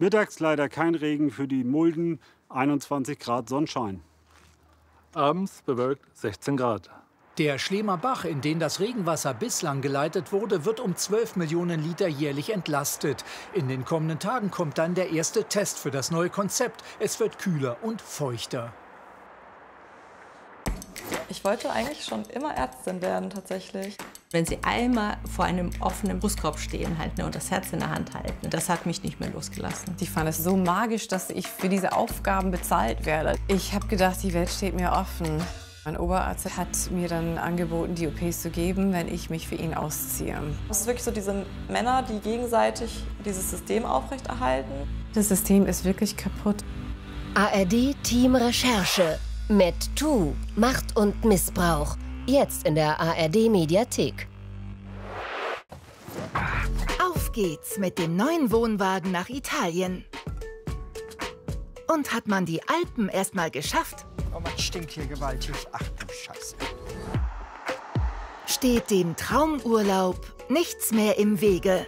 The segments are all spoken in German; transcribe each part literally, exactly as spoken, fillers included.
Mittags leider kein Regen für die Mulden, einundzwanzig Grad Sonnenschein. Abends bewölkt sechzehn Grad. Der Schlemer Bach, in den das Regenwasser bislang geleitet wurde, wird um zwölf Millionen Liter jährlich entlastet. In den kommenden Tagen kommt dann der erste Test für das neue Konzept. Es wird kühler und feuchter. Ich wollte eigentlich schon immer Ärztin werden, tatsächlich. Wenn Sie einmal vor einem offenen Brustkorb stehen halt, ne, und das Herz in der Hand halten, das hat mich nicht mehr losgelassen. Ich fand es so magisch, dass ich für diese Aufgaben bezahlt werde. Ich habe gedacht, die Welt steht mir offen. Mein Oberarzt hat mir dann angeboten, die O Ps zu geben, wenn ich mich für ihn ausziehe. Es ist wirklich so diese Männer, die gegenseitig dieses System aufrechterhalten. Das System ist wirklich kaputt. A R D Team Recherche. MedToo, Macht und Missbrauch. Jetzt in der A R D Mediathek. Auf geht's mit dem neuen Wohnwagen nach Italien. Und hat man die Alpen erst mal geschafft, Oh, man stinkt hier gewaltig. Ach du Scheiße. steht dem Traumurlaub nichts mehr im Wege.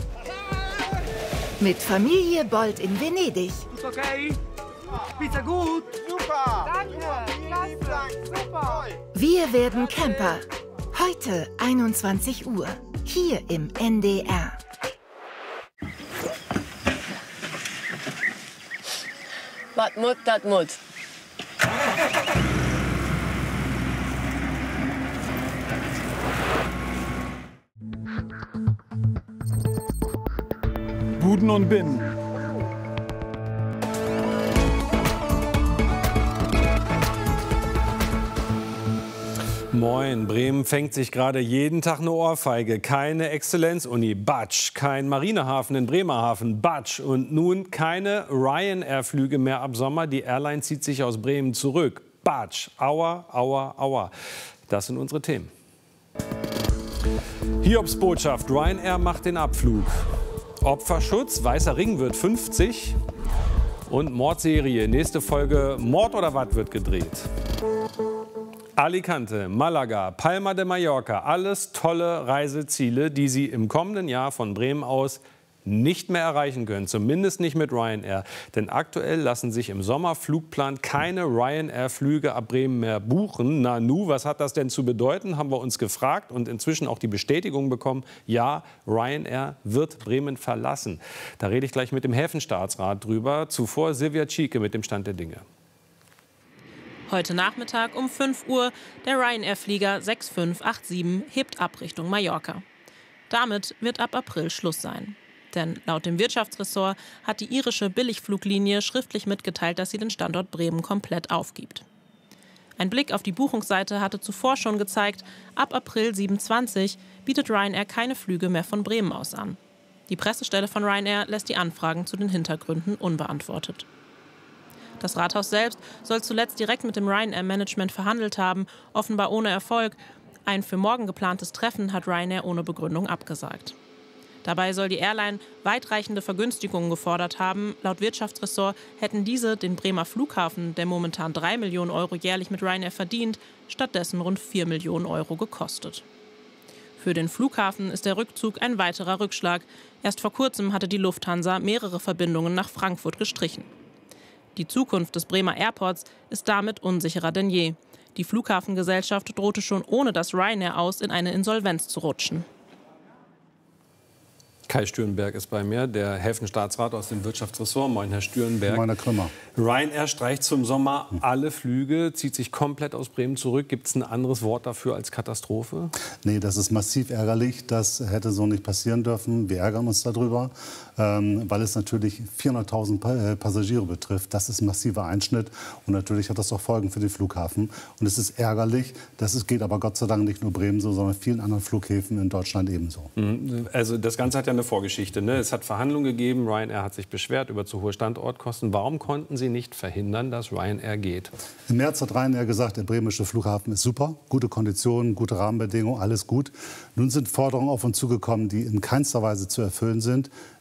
Mit Familie Bold in Venedig. Ist okay? Pizza gut? Super! Danke! Klasse! Super! Wir werden Camper. Heute einundzwanzig Uhr. Hier im N D R. Was Mut, das Mut. Buden und Binnen. Moin, Bremen fängt sich gerade jeden Tag eine Ohrfeige. Keine Exzellenzuni, Batsch. Kein Marinehafen in Bremerhaven, Batsch. Und nun keine Ryanair-Flüge mehr ab Sommer. Die Airline zieht sich aus Bremen zurück. Batsch. Aua, aua, aua. Das sind unsere Themen. Hiobs Botschaft, Ryanair macht den Abflug. Opferschutz, Weißer Ring wird fünfzig. Und Mordserie, nächste Folge Mord oder was wird gedreht. Alicante, Malaga, Palma de Mallorca, alles tolle Reiseziele, die Sie im kommenden Jahr von Bremen aus nicht mehr erreichen können, zumindest nicht mit Ryanair. Denn aktuell lassen sich im Sommerflugplan keine Ryanair-Flüge ab Bremen mehr buchen. Nanu, was hat das denn zu bedeuten, haben wir uns gefragt und inzwischen auch die Bestätigung bekommen, ja, Ryanair wird Bremen verlassen. Da rede ich gleich mit dem Häfenstaatsrat drüber. Zuvor Silvia Cieke mit dem Stand der Dinge. Heute Nachmittag um fünf Uhr, der Ryanair-Flieger sechs fünf acht sieben hebt ab Richtung Mallorca. Damit wird ab April Schluss sein. Denn laut dem Wirtschaftsressort hat die irische Billigfluglinie schriftlich mitgeteilt, dass sie den Standort Bremen komplett aufgibt. Ein Blick auf die Buchungsseite hatte zuvor schon gezeigt, ab April siebenundzwanzig bietet Ryanair keine Flüge mehr von Bremen aus an. Die Pressestelle von Ryanair lässt die Anfragen zu den Hintergründen unbeantwortet. Das Rathaus selbst soll zuletzt direkt mit dem Ryanair-Management verhandelt haben, offenbar ohne Erfolg. Ein für morgen geplantes Treffen hat Ryanair ohne Begründung abgesagt. Dabei soll die Airline weitreichende Vergünstigungen gefordert haben. Laut Wirtschaftsressort hätten diese den Bremer Flughafen, der momentan drei Millionen Euro jährlich mit Ryanair verdient, stattdessen rund vier Millionen Euro gekostet. Für den Flughafen ist der Rückzug ein weiterer Rückschlag. Erst vor kurzem hatte die Lufthansa mehrere Verbindungen nach Frankfurt gestrichen. Die Zukunft des Bremer Airports ist damit unsicherer denn je. Die Flughafengesellschaft drohte schon ohne das Ryanair aus in eine Insolvenz zu rutschen. Kai Stürenberg ist bei mir, der Häfenstaatsrat aus dem Wirtschaftsressort. Moin, Herr Stürenberg. Moin, Herr Krümmer. Ryanair streicht zum Sommer alle Flüge, zieht sich komplett aus Bremen zurück. Gibt es ein anderes Wort dafür als Katastrophe? Nee, das ist massiv ärgerlich. Das hätte so nicht passieren dürfen. Wir ärgern uns darüber, ähm, weil es natürlich vierhunderttausend pa Passagiere betrifft. Das ist ein massiver Einschnitt. Und natürlich hat das auch Folgen für den Flughafen. Und es ist ärgerlich. Das ist, geht aber Gott sei Dank nicht nur Bremen so, sondern vielen anderen Flughäfen in Deutschland ebenso. Also das Ganze hat ja eine Vorgeschichte, ne? Es hat Verhandlungen gegeben, Ryanair hat sich beschwert über zu hohe Standortkosten. Warum konnten Sie nicht verhindern, dass Ryanair geht? Im März hat Ryanair gesagt, der bremische Flughafen ist super, gute Konditionen, gute Rahmenbedingungen, alles gut. Nun sind Forderungen auf uns zugekommen, die in keinster Weise zu erfüllen sind.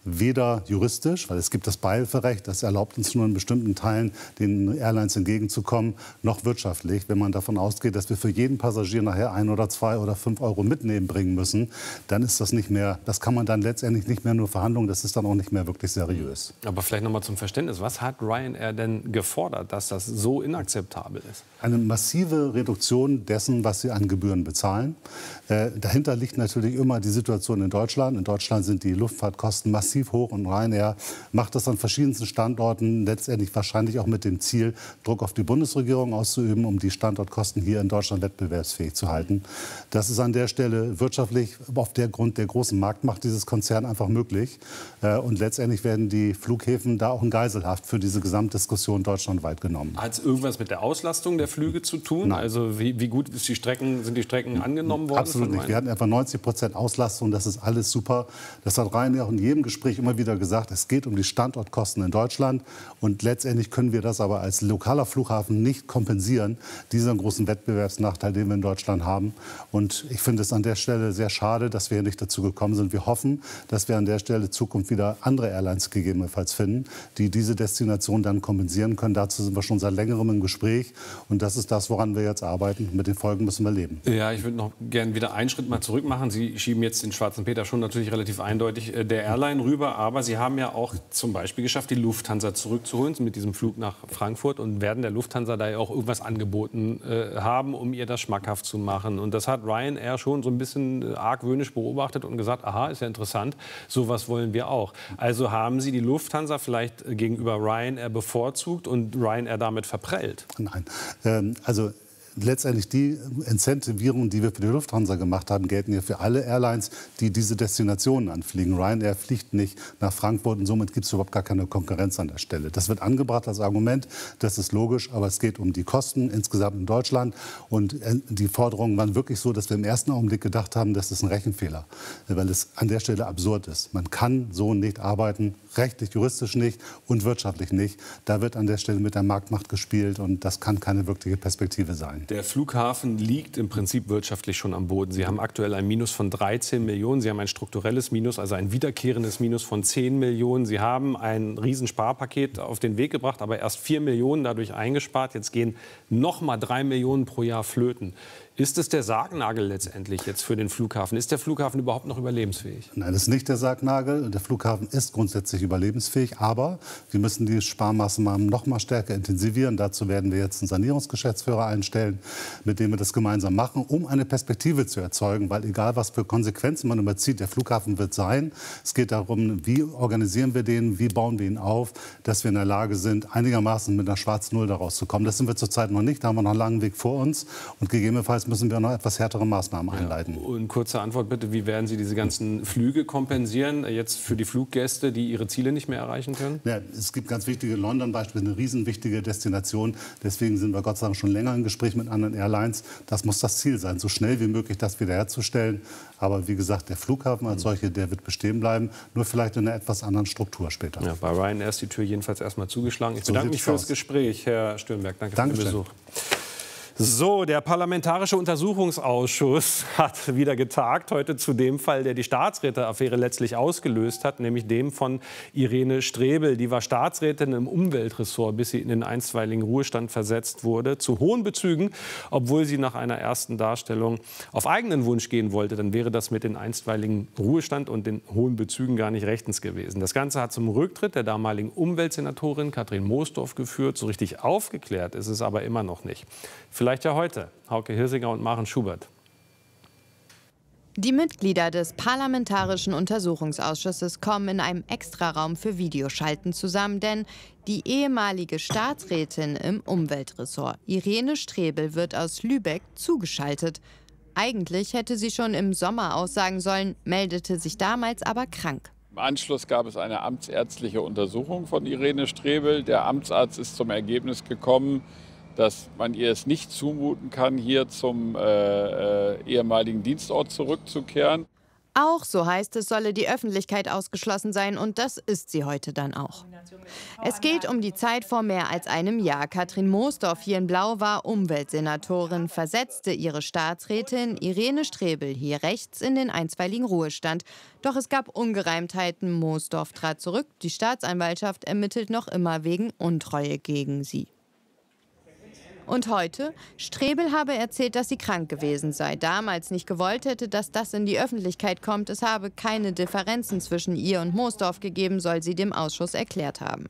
weder juristisch, weil es gibt das Beihilferecht, das erlaubt uns nur in bestimmten Teilen den Airlines entgegenzukommen, noch wirtschaftlich. Wenn man davon ausgeht, dass wir für jeden Passagier nachher ein oder zwei oder fünf Euro mitnehmen bringen müssen, dann ist das nicht mehr, das kann man dann letztendlich nicht mehr nur verhandeln, das ist dann auch nicht mehr wirklich seriös. Aber vielleicht noch mal zum Verständnis, was hat Ryanair denn gefordert, dass das so inakzeptabel ist? Eine massive Reduktion dessen, was sie an Gebühren bezahlen. Äh, dahinter liegt natürlich immer die Situation in Deutschland. In Deutschland sind die Luftfahrtkosten massiv hoch und Ryanair macht das an verschiedensten Standorten, letztendlich wahrscheinlich auch mit dem Ziel, Druck auf die Bundesregierung auszuüben, um die Standortkosten hier in Deutschland wettbewerbsfähig zu halten. Das ist an der Stelle wirtschaftlich auf der Grund der großen Marktmacht dieses Konzerns einfach möglich. Äh, und letztendlich werden die Flughäfen da auch in Geiselhaft für diese Gesamtdiskussion deutschlandweit genommen. Hat es irgendwas mit der Auslastung der Flüge zu tun? Nein. Also wie, wie gut ist die Strecken, sind die Strecken angenommen worden? Absolut nicht. Wir hatten etwa neunzig Prozent Auslastung. Das ist alles super. Das hat Ryanair auch in jedem Gespräch immer wieder gesagt. Es geht um die Standortkosten in Deutschland. Und letztendlich können wir das aber als lokaler Flughafen nicht kompensieren, diesen großen Wettbewerbsnachteil, den wir in Deutschland haben. Und ich finde es an der Stelle sehr schade, dass wir nicht dazu gekommen sind. Wir hoffen, dass wir an der Stelle in Zukunft wieder andere Airlines gegebenenfalls finden, die diese Destination dann kompensieren können. Dazu sind wir schon seit längerem im Gespräch. Und das ist das, woran wir jetzt arbeiten. Mit den Folgen müssen wir leben. Ja, ich würde noch gerne wieder einen Schritt mal zurück machen. Sie schieben jetzt den Schwarzen Peter schon natürlich relativ eindeutig äh, der Airline rüber. Aber Sie haben ja auch zum Beispiel geschafft, die Lufthansa zurückzuholen mit diesem Flug nach Frankfurt. Und werden der Lufthansa da ja auch irgendwas angeboten äh, haben, um ihr das schmackhaft zu machen. Und das hat Ryanair schon so ein bisschen äh, argwöhnisch beobachtet und gesagt, aha, ist ja interessant, sowas wollen wir auch. Also haben Sie die Lufthansa vielleicht äh, gegenüber Ryanair bevorzugt und Ryanair damit verprellt? Nein. Ähm, also letztendlich die Incentivierungen, die wir für die Lufthansa gemacht haben, gelten ja für alle Airlines, die diese Destinationen anfliegen. Ryanair fliegt nicht nach Frankfurt und somit gibt es überhaupt gar keine Konkurrenz an der Stelle. Das wird angebracht als Argument, das ist logisch, aber es geht um die Kosten insgesamt in Deutschland. Und die Forderungen waren wirklich so, dass wir im ersten Augenblick gedacht haben, das ist ein Rechenfehler, weil es an der Stelle absurd ist. Man kann so nicht arbeiten, rechtlich, juristisch nicht und wirtschaftlich nicht. Da wird an der Stelle mit der Marktmacht gespielt und das kann keine wirkliche Perspektive sein. Der Flughafen liegt im Prinzip wirtschaftlich schon am Boden. Sie haben aktuell ein Minus von dreizehn Millionen. Sie haben ein strukturelles Minus, also ein wiederkehrendes Minus von zehn Millionen. Sie haben ein Riesensparpaket auf den Weg gebracht, aber erst vier Millionen dadurch eingespart. Jetzt gehen noch mal drei Millionen pro Jahr flöten. Ist es der Sargnagel letztendlich jetzt für den Flughafen? Ist der Flughafen überhaupt noch überlebensfähig? Nein, das ist nicht der Sargnagel. Der Flughafen ist grundsätzlich überlebensfähig. Aber wir müssen die Sparmaßnahmen noch mal stärker intensivieren. Dazu werden wir jetzt einen Sanierungsgeschäftsführer einstellen, mit dem wir das gemeinsam machen, um eine Perspektive zu erzeugen. Weil egal, was für Konsequenzen man überzieht, der Flughafen wird sein. Es geht darum, wie organisieren wir den, wie bauen wir ihn auf, dass wir in der Lage sind, einigermaßen mit einer schwarzen Null daraus zu kommen. Das sind wir zurzeit noch nicht. Da haben wir noch einen langen Weg vor uns. Und gegebenenfalls müssen wir noch etwas härtere Maßnahmen einleiten. Ja. Und kurze Antwort bitte, wie werden Sie diese ganzen Flüge kompensieren, jetzt für die Fluggäste, die ihre Ziele nicht mehr erreichen können? Ja, es gibt ganz wichtige, London beispielsweise, eine riesenwichtige Destination. Deswegen sind wir Gott sei Dank schon länger im Gespräch mit anderen Airlines. Das muss das Ziel sein, so schnell wie möglich das wiederherzustellen. Aber wie gesagt, der Flughafen als solche, der wird bestehen bleiben, nur vielleicht in einer etwas anderen Struktur später. Ja, bei Ryanair ist die Tür jedenfalls erstmal zugeschlagen. Ich so bedanke mich für das Gespräch, Herr Stürnberg. Danke für den Besuch. So, der Parlamentarische Untersuchungsausschuss hat wieder getagt, heute zu dem Fall, der die Staatsräteaffäre letztlich ausgelöst hat, nämlich dem von Irene Strebel. Die war Staatsrätin im Umweltressort, bis sie in den einstweiligen Ruhestand versetzt wurde, zu hohen Bezügen, obwohl sie nach einer ersten Darstellung auf eigenen Wunsch gehen wollte. Dann wäre das mit dem einstweiligen Ruhestand und den hohen Bezügen gar nicht rechtens gewesen. Das Ganze hat zum Rücktritt der damaligen Umweltsenatorin Katrin Moosdorf geführt. So richtig aufgeklärt ist es aber immer noch nicht. Vielleicht ja heute. Hauke Hirsinger und Maren Schubert. Die Mitglieder des Parlamentarischen Untersuchungsausschusses kommen in einem Extraraum für Videoschalten zusammen, denn die ehemalige Staatsrätin im Umweltressort, Irene Strebel, wird aus Lübeck zugeschaltet. Eigentlich hätte sie schon im Sommer aussagen sollen, meldete sich damals aber krank. Im Anschluss gab es eine amtsärztliche Untersuchung von Irene Strebel. Der Amtsarzt ist zum Ergebnis gekommen, dass man ihr es nicht zumuten kann, hier zum äh, äh, ehemaligen Dienstort zurückzukehren. Auch, so heißt es, solle die Öffentlichkeit ausgeschlossen sein und das ist sie heute dann auch. Es geht um die Zeit vor mehr als einem Jahr. Katrin Moosdorf hier in Blau war Umweltsenatorin, versetzte ihre Staatsrätin Irene Strebel hier rechts in den einstweiligen Ruhestand. Doch es gab Ungereimtheiten. Moosdorf trat zurück. Die Staatsanwaltschaft ermittelt noch immer wegen Untreue gegen sie. Und heute? Strebel habe erzählt, dass sie krank gewesen sei, damals nicht gewollt hätte, dass das in die Öffentlichkeit kommt. Es habe keine Differenzen zwischen ihr und Moosdorf gegeben, soll sie dem Ausschuss erklärt haben.